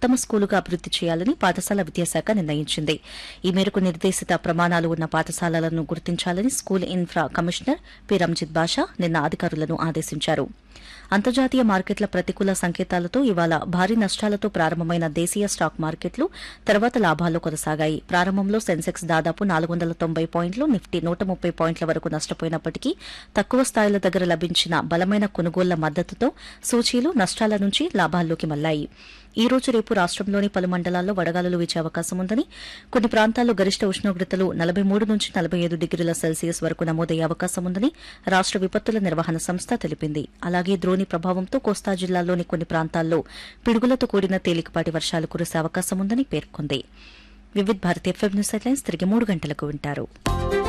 ఉత్తమ స్కూలుగా అభివృద్ది చేయాలని పాఠశాల విద్యాశాఖ నిర్ణయించింది. ఈ మేరకు నిర్దేశిత ప్రమాణాలు ఉన్న పాఠశాలలను గుర్తించాలని school infra commissioner P Ranjith బాషా నిన్న అధికారులను ఆదేశించారు. అంతర్జాతీయ మార్కెట్ల ప్రతికూల సంకేతాలతో ఇవాళ భారీ నష్టాలతో ప్రారంభమైన దేశీయ స్టాక్ మార్కెట్లు తర్వాత లాభాల్లో కొనసాగాయి. ప్రారంభంలో సెన్సెక్స్ దాదాపు 490 పాయింట్లు, నిఫ్టీ 130 పాయింట్ల వరకు నష్టపోయినప్పటికీ తక్కువ స్థాయిల దగ్గర లభించిన బలమైన కొనుగోళ్ల మద్దతుతో సూచీలు నష్టాల నుంచి లాభాల్లోకి మళ్లాయి. ఈ రోజు రేపు రాష్టంలోని పలు మండలాల్లో వడగాలులు వీచే అవకాశం ఉందని, కొన్ని ప్రాంతాల్లో గరిష్ట ఉష్ణోగ్రతలు 43 నుంచి 45 డిగ్రీల సెల్సియస్ వరకు నమోదయ్యే అవకాశం ఉందని రాష్ట విపత్తుల నిర్వహణ సంస్థ తెలిపింది. అలాగే ద్రోణి ప్రభావంతో కోస్తా జిల్లాల్లోని కొన్ని ప్రాంతాల్లో పిడుగులతో కూడిన తేలికపాటి వర్షాలు కురిసే అవకాశం ఉందని పేర్కొంది. Vividh Bharati FM news headlines తిరిగి 3 గంటలకు వింటారు.